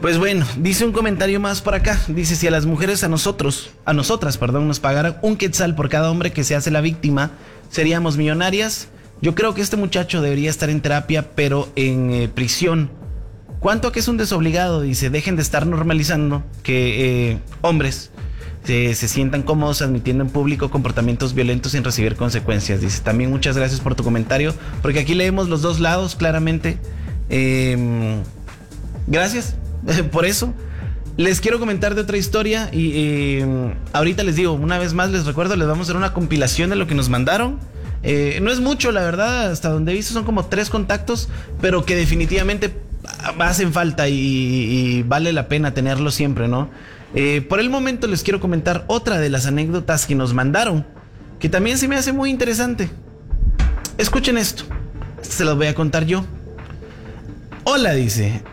Pues bueno, dice un comentario más por acá. Dice, si a las mujeres, a nosotras, nos pagaran un quetzal por cada hombre que se hace la víctima, ¿seríamos millonarias? Yo creo que este muchacho debería estar en terapia, pero en prisión. ¿Cuánto a que es un desobligado? Dice, dejen de estar normalizando que hombres se sientan cómodos admitiendo en público comportamientos violentos sin recibir consecuencias. Dice, también muchas gracias por tu comentario, porque aquí leemos los dos lados claramente. Gracias por eso. Les quiero comentar de otra historia y ahorita les digo, una vez más les recuerdo, les vamos a hacer una compilación de lo que nos mandaron. No es mucho, la verdad, hasta donde he visto son como 3 contactos, pero que definitivamente hacen falta y vale la pena tenerlo siempre, ¿no? Por el momento les quiero comentar otra de las anécdotas que nos mandaron, que también se me hace muy interesante. Escuchen esto, se los voy a contar yo. Hola, dice.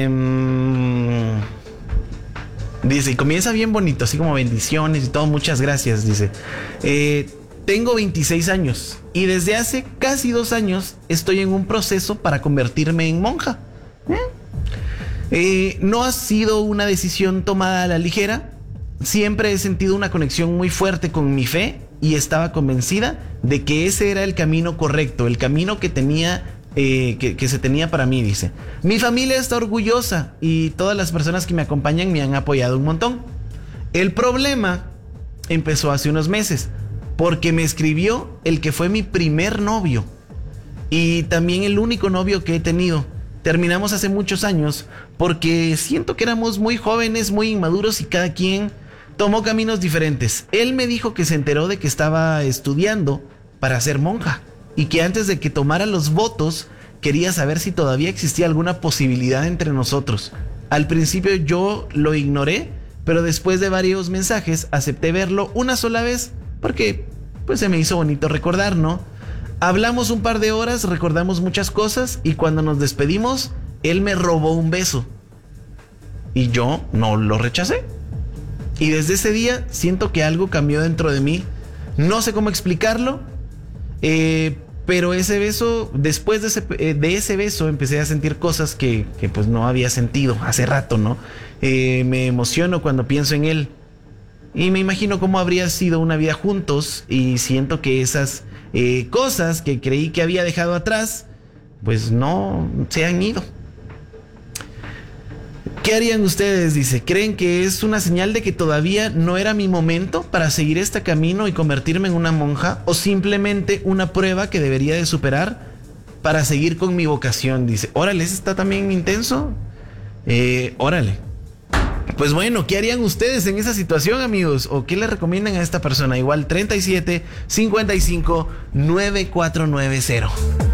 Dice, y comienza bien bonito, así como bendiciones y todo, muchas gracias, dice. Tengo 26 años y desde hace casi 2 años estoy en un proceso para convertirme en monja. No ha sido una decisión tomada a la ligera. Siempre he sentido una conexión muy fuerte con mi fe y estaba convencida de que ese era el camino correcto, el camino que tenía, que se tenía para mí, dice. Mi familia está orgullosa y todas las personas que me acompañan me han apoyado un montón. El problema empezó hace unos meses, porque me escribió el que fue mi primer novio y también el único novio que he tenido. Terminamos hace muchos años porque siento que éramos muy jóvenes, muy inmaduros y cada quien tomó caminos diferentes. Él me dijo que se enteró de que estaba estudiando para ser monja y que antes de que tomara los votos quería saber si todavía existía alguna posibilidad entre nosotros. Al principio yo lo ignoré, pero después de varios mensajes acepté verlo una sola vez porque pues se me hizo bonito recordar, ¿no? Hablamos un par de horas, recordamos muchas cosas y cuando nos despedimos, él me robó un beso. Y yo no lo rechacé. Y desde ese día siento que algo cambió dentro de mí. No sé cómo explicarlo, pero ese beso, después de ese beso empecé a sentir cosas que pues no había sentido hace rato, ¿no? Me emociono cuando pienso en él. Y me imagino cómo habría sido una vida juntos y siento que esas cosas que creí que había dejado atrás, pues no se han ido. ¿Qué harían ustedes? Dice, ¿creen que es una señal de que todavía no era mi momento para seguir este camino y convertirme en una monja? ¿O simplemente una prueba que debería de superar para seguir con mi vocación? Dice, órale, ¿ese está también intenso? Órale. Pues bueno, ¿qué harían ustedes en esa situación, amigos? ¿O qué le recomiendan a esta persona? Igual 37 55 9490.